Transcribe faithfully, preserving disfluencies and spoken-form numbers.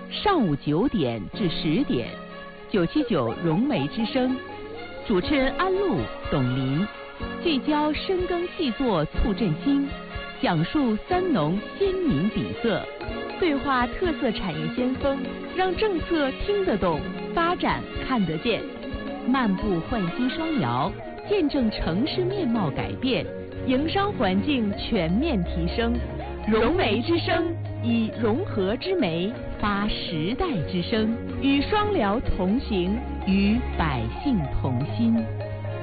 上午九点至十点，九七九融媒之声，主持人安陆、董林，聚焦深耕细作促振兴，讲述三农鲜明底色，对话特色产业先锋，让政策听得懂，发展看得见，漫步焕新双摇，见证城市面貌改变，营商环境全面提升。融媒之声，以融合之媒发时代之声，与双辽同行，与百姓同心。